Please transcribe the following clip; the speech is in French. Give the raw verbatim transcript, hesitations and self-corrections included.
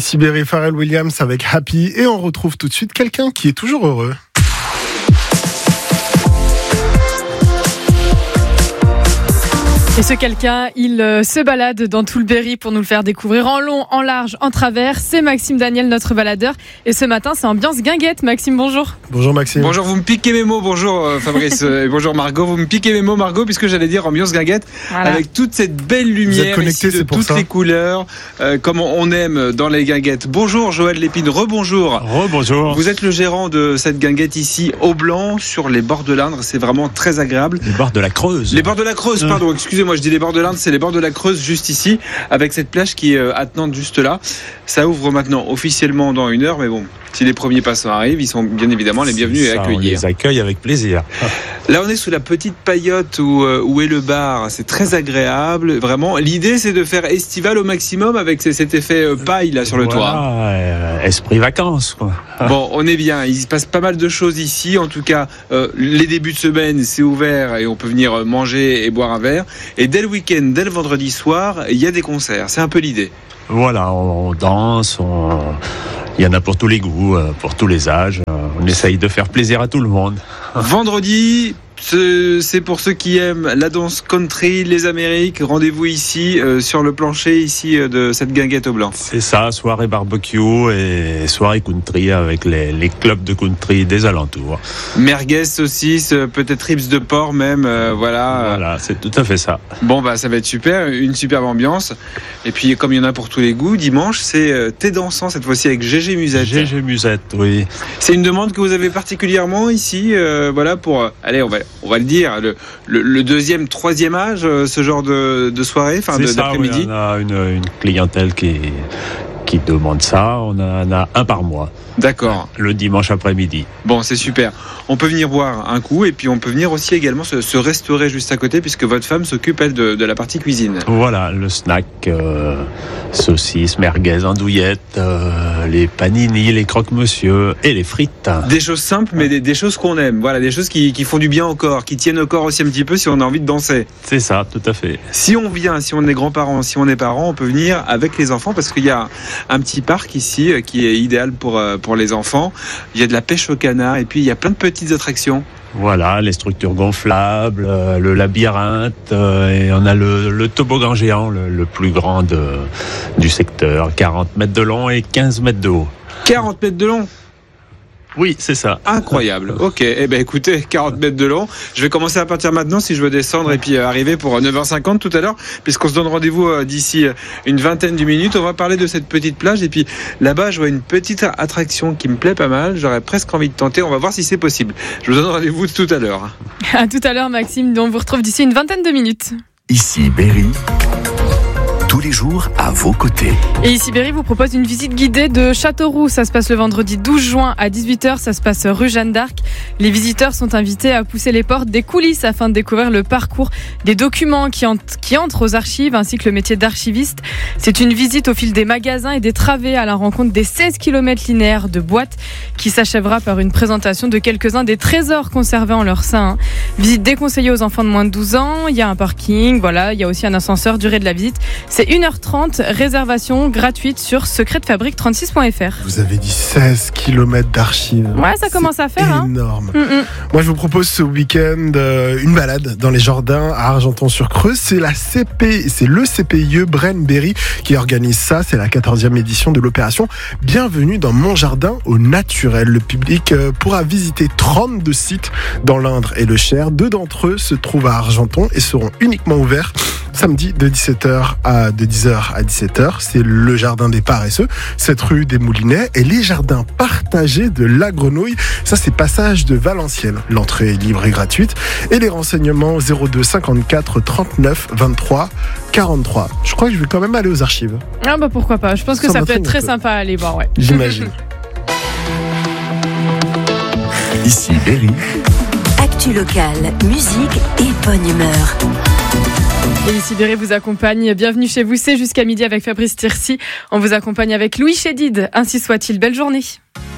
Ici Berry, Pharrell Williams avec Happy et on retrouve tout de suite quelqu'un qui est toujours heureux. Et ce quelqu'un, il euh, se balade dans tout le Berry pour nous le faire découvrir en long, en large, en travers. C'est Maxime Daniel, notre baladeur. Et ce matin, c'est ambiance guinguette. Maxime, bonjour. Bonjour Maxime. Bonjour, vous me piquez mes mots. Bonjour euh, Fabrice. euh, bonjour Margot. Vous me piquez mes mots Margot puisque j'allais dire ambiance guinguette Voilà. avec toute cette belle lumière connectés, ici de toutes ça. les couleurs, euh, comme on aime dans les guinguettes. Bonjour Joël Lépine. Rebonjour. Rebonjour. Vous êtes le gérant de cette guinguette ici au Blanc sur les bords de l'Indre. C'est vraiment très agréable. Les bords de la Creuse. Les bords de la Creuse, pardon, excusez-moi, je dis les bords de l'Indre, c'est les bords de la Creuse juste ici, avec cette plage qui est euh, attenante juste là. Ça ouvre maintenant officiellement dans une heure, mais bon, si les premiers passants arrivent, ils sont bien évidemment les bienvenus Ça, et accueillis. On les accueille avec plaisir. Là, on est sous la petite paillote où, euh, où est le bar. C'est très agréable, vraiment. L'idée, c'est de faire estival au maximum avec cet effet euh, paille là sur le Voilà, toit. euh, esprit vacances, quoi. Bon, on est bien. Il se passe pas mal de choses ici. En tout cas, euh, les débuts de semaine, c'est ouvert et on peut venir manger et boire un verre. Et dès le week-end, dès le vendredi soir, il y a des concerts. C'est un peu l'idée. Voilà, on, on danse, on... il y en a pour tous les goûts, euh, pour tous les âges. Euh, on essaye de faire plaisir à tout le monde. Vendredi, c'est pour ceux qui aiment la danse country, les Amériques. Rendez-vous ici, euh, sur le plancher ici euh, de cette guinguette au Blanc. C'est ça, soirée barbecue et soirée country avec les, les clubs de country des alentours. Merguez, saucisse, euh, peut-être ribs de porc même, euh, voilà. Voilà, c'est tout à fait ça. Bon bah ça va être super, une superbe ambiance. Et puis comme il y en a pour tous les goûts, dimanche c'est euh, thé dansant cette fois-ci avec Gégé Musette. Gégé Musette, oui. C'est une demande que vous avez particulièrement ici, euh, voilà pour, euh, allez on va, on va le dire, le, le, le deuxième, troisième âge, euh, ce genre de, de soirée, enfin de, d'après-midi. Oui, on a une, une clientèle qui, qui demande ça, on en a un par mois. D'accord. Le dimanche après-midi. Bon, c'est super. On peut venir boire un coup et puis on peut venir aussi également se, se restaurer juste à côté puisque votre femme s'occupe elle de, de la partie cuisine. Voilà, le snack, euh, saucisses, merguez, andouillettes, euh, les panini, les croque-monsieur et les frites. Des choses simples mais des, des choses qu'on aime. Voilà, des choses qui, qui font du bien au corps, qui tiennent au corps aussi un petit peu si on a envie de danser. C'est ça, tout à fait. Si on vient, si on est grands-parents, si on est parents, on peut venir avec les enfants parce qu'il y a un petit parc ici qui est idéal pour, pour les enfants. Il y a de la pêche au canard et puis il y a plein de petites attractions. Voilà, les structures gonflables, euh, le labyrinthe, euh, et on a le, le toboggan géant, le, le plus grand de, du secteur, quarante mètres de long et quinze mètres de haut. quarante mètres de long. Oui, c'est ça. Incroyable. Ok. Eh ben, écoutez, quarante mètres de long. Je vais commencer à partir maintenant si je veux descendre et puis euh, arriver pour neuf heures cinquante tout à l'heure, puisqu'on se donne rendez-vous euh, d'ici euh, une vingtaine de minutes. On va parler de cette petite plage et puis là-bas, je vois une petite attraction qui me plaît pas mal. J'aurais presque envie de tenter. On va voir si c'est possible. Je vous donne rendez-vous tout à l'heure. À tout à l'heure, Maxime. On vous retrouve d'ici une vingtaine de minutes. Ici Berry, tous les jours à vos côtés. Et ici Berry vous propose une visite guidée de Châteauroux. Ça se passe le vendredi douze juin à dix-huit heures. Ça se passe rue Jeanne d'Arc. Les visiteurs sont invités à pousser les portes des coulisses afin de découvrir le parcours des documents qui, ent- qui entrent aux archives ainsi que le métier d'archiviste. C'est une visite au fil des magasins et des travées à la rencontre des seize kilomètres linéaires de boîtes qui s'achèvera par une présentation de quelques-uns des trésors conservés en leur sein. Visite déconseillée aux enfants de moins de douze ans. Il y a un parking, voilà. Il y a aussi un ascenseur. Durée de la visite, c'est une heure trente, réservation gratuite sur secret de fabrique trente-six point f r. Vous avez dit seize kilomètres d'archives. Ouais, ça commence à faire. Hein. Énorme. Mm-mm. Moi, je vous propose ce week-end euh, une balade dans les jardins à Argenton-sur-Creuse. C'est la C P, c'est le C P I E Braine Berry qui organise ça. C'est la quatorzième édition de l'opération Bienvenue dans mon jardin au naturel. Le public euh, pourra visiter trente-deux sites dans l'Indre et le Cher. Deux d'entre eux se trouvent à Argenton et seront uniquement ouverts samedi de dix-sept heures à de dix heures à dix-sept heures. C'est le jardin des Paresseux, cette rue des Moulinets et les jardins partagés de la Grenouille. Ça, c'est passage de Valenciennes. L'entrée est libre et gratuite. Et les renseignements zéro deux cinquante-quatre trente-neuf vingt-trois quarante-trois. Je crois que je vais quand même aller aux archives. Ah bah pourquoi pas. Je pense que Ça ça, peut m'entraîne être un très peu. sympa à aller voir, ouais. J'imagine. Ici Berry, Actu locale, musique et bonne humeur. Et ici Berry vous accompagne. Bienvenue chez vous, c'est jusqu'à midi avec Fabrice Tirsi. On vous accompagne avec Louis Chédid. Ainsi soit-il, belle journée.